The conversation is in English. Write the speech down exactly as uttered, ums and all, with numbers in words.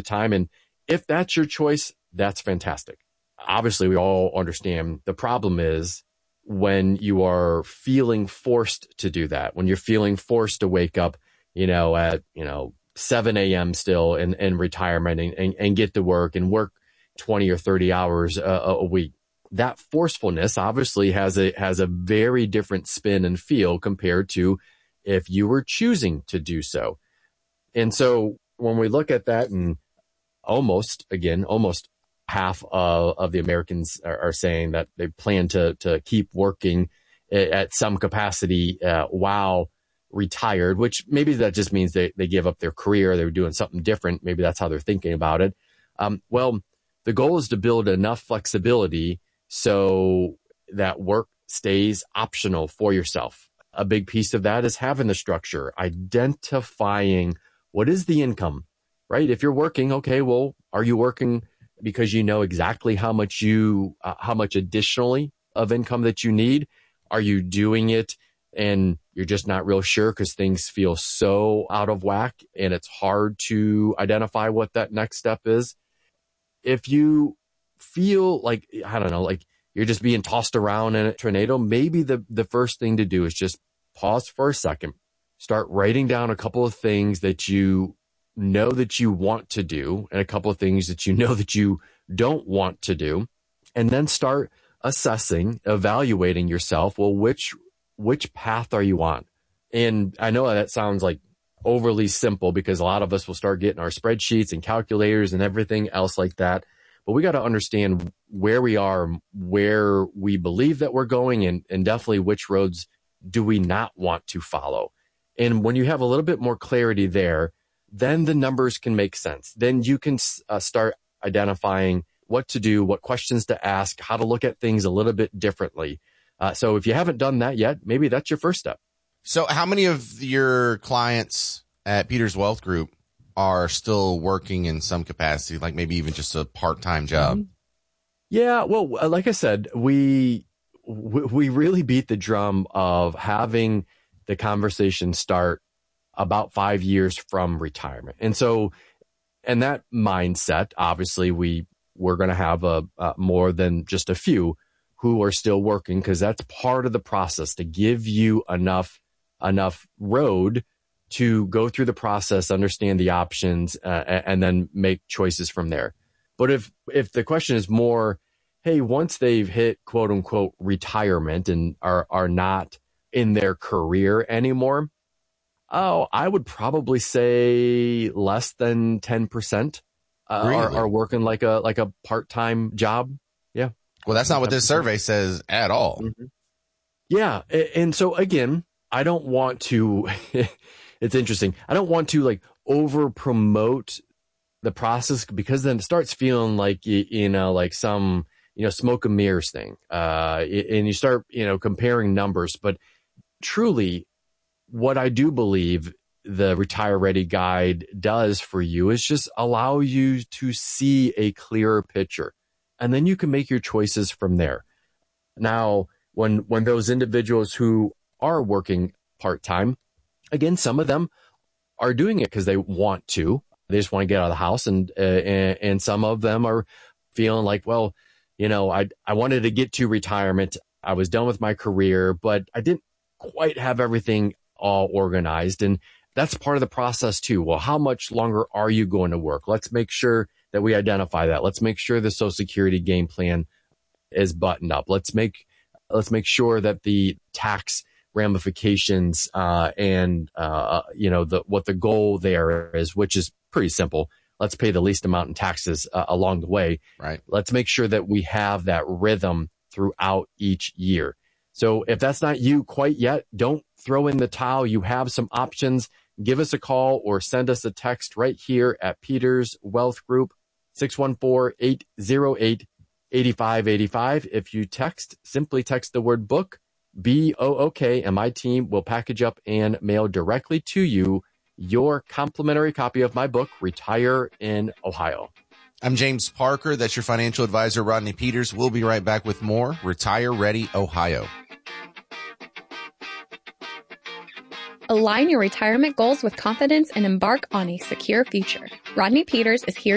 part-time. And if that's your choice, that's fantastic. Obviously, we all understand the problem is when you are feeling forced to do that, when you're feeling forced to wake up, you know, at, you know, seven a.m. still in, in retirement and, and, and get to work and work twenty or thirty hours a, a week. That forcefulness obviously has a, has a very different spin and feel compared to if you were choosing to do so. And so when we look at that, and almost, again, almost half of, of the Americans are, are saying that they plan to to keep working at some capacity uh, while retired, which maybe that just means they, they give up their career, they're doing something different. Maybe that's how they're thinking about it. Um, well, the goal is to build enough flexibility so that work stays optional for yourself. A big piece of that is having the structure, identifying what is the income, right? If you're working, okay, well, are you working because you know exactly how much you, uh, how much additionally of income that you need? Are you doing it and you're just not real sure because things feel so out of whack and it's hard to identify what that next step is? If you feel like, I don't know, like you're just being tossed around in a tornado, maybe the, the first thing to do is just pause for a second, start writing down a couple of things that you know that you want to do and a couple of things that you know that you don't want to do, and then start assessing, evaluating yourself. Well, which which path are you on? And I know that sounds like overly simple because a lot of us will start getting our spreadsheets and calculators and everything else like that. But we got to understand where we are, where we believe that we're going, and, and definitely which roads do we not want to follow. And when you have a little bit more clarity there, then the numbers can make sense. Then you can uh, start identifying what to do, what questions to ask, how to look at things a little bit differently. Uh, so if you haven't done that yet, maybe that's your first step. So how many of your clients at Peters Wealth Group are still working in some capacity, like maybe even just a part-time job? Yeah, well, like I said, we we really beat the drum of having the conversation start about five years from retirement. And so, and that mindset, obviously we, we're going to have a, a more than just a few who are still working, because that's part of the process to give you enough, enough road to go through the process, understand the options, uh, and then make choices from there. But if, if the question is more, hey, once they've hit quote unquote retirement and are, are not in their career anymore, oh, I would probably say less than ten percent uh, really? are, are working like a like a part-time job. Yeah. Well, that's not what this survey says at all. Mm-hmm. Yeah. And so again, I don't want to, it's interesting. I don't want to like over promote the process, because then it starts feeling like, you know, like some, you know, smoke and mirrors thing. Uh, and you start, you know, comparing numbers, but truly, what I do believe the Retire Ready Guide does for you is just allow you to see a clearer picture, and then you can make your choices from there. Now, when when those individuals who are working part-time, again, some of them are doing it because they want to. They just want to get out of the house, and uh, and, and some of them are feeling like, well, you know, I I wanted to get to retirement. I was done with my career, but I didn't quite have everything all organized. And that's part of the process too. Well, how much longer are you going to work? Let's make sure that we identify that. Let's make sure the Social Security game plan is buttoned up. Let's make, let's make sure that the tax ramifications, uh, and, uh, you know, the, what the goal there is, which is pretty simple. Let's pay the least amount in taxes uh, along the way. Right. Let's make sure that we have that rhythm throughout each year. So if that's not you quite yet, don't throw in the towel. You have some options. Give us a call or send us a text right here at Peters Wealth Group, six one four, eight zero eight, eight five eight five. If you text, simply text the word book, B O O K, and my team will package up and mail directly to you your complimentary copy of my book, Retire in Ohio. I'm James Parker. That's your financial advisor, Rodney Peters. We'll be right back with more Retire Ready Ohio. Align your retirement goals with confidence and embark on a secure future. Rodney Peters is here